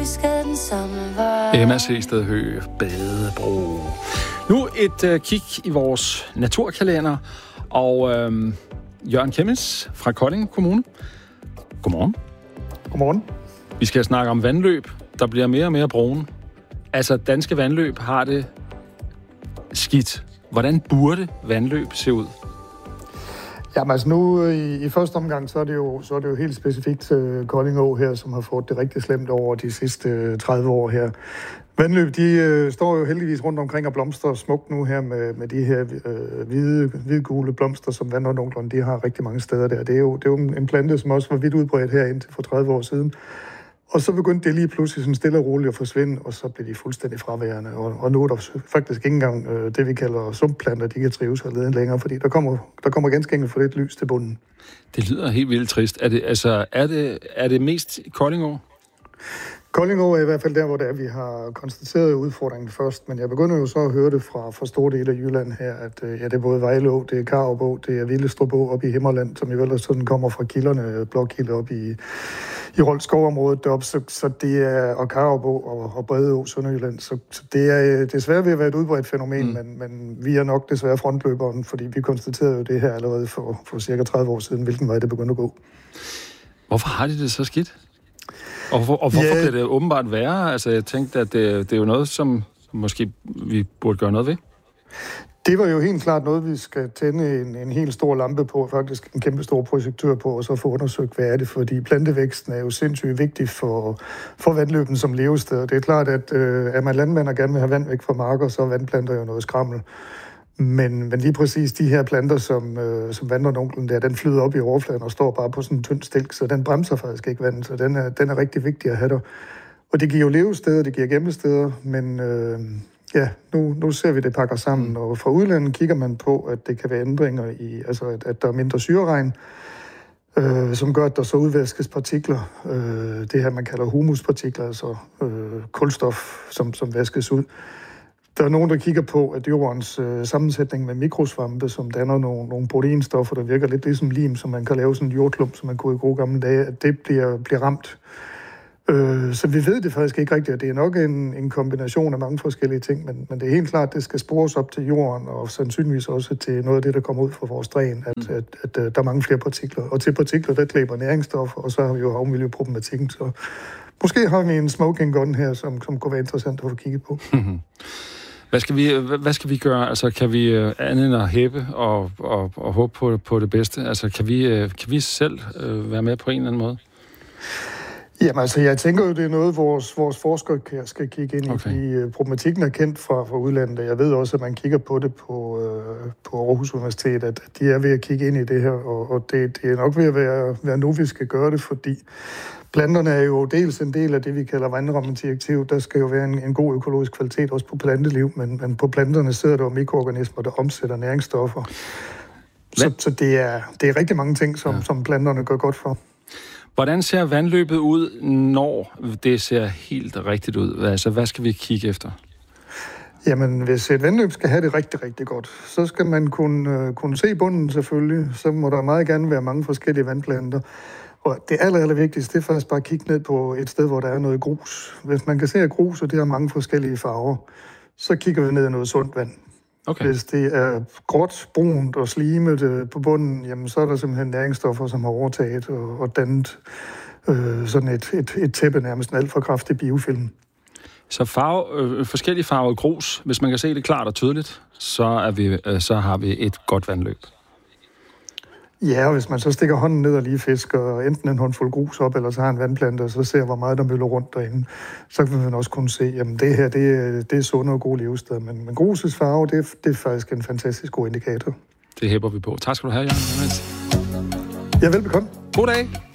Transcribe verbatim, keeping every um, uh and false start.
vi skal den samme vej. Emma Seested Høgh, Badebro. Nu et øh, kig i vores naturkalender, og øh, Jørgen Kemmens fra Kolding Kommune. Godmorgen. Godmorgen. Vi skal snakke om vandløb, der bliver mere og mere brune. Altså, danske vandløb har det skidt. Hvordan burde vandløb se ud? Jamen altså nu i, i første omgang, så er det jo, så er det jo helt specifikt uh, Kolding Å her, som har fået det rigtig slemt over de sidste uh, tredive år her. Vandløb, de uh, står jo heldigvis rundt omkring og blomstrer smukt nu her med, med de her uh, hvide, hvidgule blomster, som vandrenoglerne, de har rigtig mange steder der. Det er jo, det er jo en plante, som også var vidt udbredt her indtil for tredive år siden. Og så begyndte det lige pludselig sådan stille og roligt at forsvinde, og så blev de fuldstændig fraværende. Og, og nu er der faktisk ikke engang øh, det, vi kalder sumpplanter, de kan trives og lede længere, fordi der kommer, der kommer ganske enkelt for lidt lys til bunden. Det lyder helt vildt trist. Er det, altså, er det, er det mest Kolding Å? Kolding Å er i hvert fald der, hvor det er, vi har konstateret udfordringen først, men jeg begynder jo så at høre det fra, fra store dele af Jylland her, at ja, det er både Vejle Å, det er Karup Å, det er Villestrup Å op i Himmerland, som jo ellers sådan kommer fra kilderne, Blåkilde op i, i Rold skovområdet deroppe, så, så det er, og Karup Å og, og Brede Å, Sønderjylland, så, så det er desværre ved at være et udbredt fænomen, mm. men, men vi er nok desværre frontløberen, fordi vi konstaterede jo det her allerede for, for cirka tredive år siden, hvilken vej det begyndte at gå. Hvorfor har de det så skidt? Og, hvor, og hvorfor ja. kan det åbenbart være? Altså, jeg tænkte, at det, det er jo noget, som måske vi burde gøre noget ved. Det var jo helt klart noget, vi skal tænde en, en helt stor lampe på, faktisk en kæmpe stor projektør på, og så få undersøgt, hvad er det, fordi plantevæksten er jo sindssygt vigtig for, for vandløben som levested. Det er klart, at øh, er man landmand og gerne vil have vand væk fra marker, så er vandplanter jo noget skrammel. Men, men lige præcis de her planter, som, øh, som vandrenonklen der, den flyder op i overfladen og står bare på sådan en tynd stilk, så den bremser faktisk ikke vandet, så den er, den er rigtig vigtig at have der. Og det giver jo levesteder, det giver gemmesteder, men øh, ja, nu, nu ser vi det pakker sammen, og fra udlandet kigger man på, at det kan være ændringer i, altså at, at der er mindre syreregn, øh, som gør, at der så udvaskes partikler, øh, det her man kalder humuspartikler, altså øh, kulstof, som, som vaskes ud. Der er nogen, der kigger på, at jordens øh, sammensætning med mikrosvampe, som danner nogle, nogle proteinstoffer, der virker lidt ligesom lim, som man kan lave sådan en jordklump, som man kunne i gode gamle dage, at det bliver, bliver ramt. Øh, så vi ved det faktisk ikke rigtigt, og det er nok en, en kombination af mange forskellige ting, men, men det er helt klart, at det skal spores op til jorden, og sandsynligvis også til noget af det, der kommer ud fra vores dræn, at, mm. at, at, at der er mange flere partikler. Og til partikler, der klæber næringsstoffer, og så har vi jo havmiljøproblematikken, så måske har vi en smoking gun her, som, som kunne være interessant at få kigget på. Hvad skal vi, hvad skal vi gøre? Altså, kan vi andet end at hæppe og, og, og håbe på, på det bedste? Altså, kan vi, kan vi selv øh, være med på en eller anden måde? Jamen altså, jeg tænker jo, det er noget, vores, vores forskere skal kigge ind i, okay. fordi problematikken er kendt fra, fra udlandet. Jeg ved også, at man kigger på det på, øh, på Aarhus Universitet, at de er ved at kigge ind i det her, og, og det, det er nok ved at være, være nu, vi skal gøre det, fordi planterne er jo dels en del af det, vi kalder vandrammedirektiv. Der skal jo være en, en god økologisk kvalitet også på planteliv, men, men på planterne sidder der jo mikroorganismer, der omsætter næringsstoffer. Så, så det, er, det er rigtig mange ting, som, ja. som planterne gør godt for. Hvordan ser vandløbet ud, når det ser helt rigtigt ud? Altså, hvad skal vi kigge efter? Jamen, hvis et vandløb skal have det rigtig, rigtig godt, så skal man kunne, kunne se bunden selvfølgelig. Så må der meget gerne være mange forskellige vandplanter. Og det aller, aller vigtigste, det er faktisk bare at kigge ned på et sted, hvor der er noget grus. Hvis man kan se, at grus, og det har mange forskellige farver, så kigger vi ned i noget sundt vand. Okay. Hvis det er gråt, brunt og slimet på bunden, jamen så er der simpelthen næringsstoffer, som har overtaget og, og dannet øh, sådan et, et, et tæppe, nærmest en alt for kraftig biofilm. Så farve, øh, forskellige farver grus, hvis man kan se det klart og tydeligt, så, er vi, øh, så har vi et godt vandløb. Ja, og hvis man så stikker hånden ned og lige fisker enten en håndfuld grus op, eller så har en vandplante, og så ser, hvor meget der møller rundt derinde, så kan man også kunne se, jamen det her, det, det er sunde og gode levesteder. Men, men grusets farve, det, det er faktisk en fantastisk god indikator. Det hæpper vi på. Tak skal du have, Jørgen. Ja, velbekomme. God dag.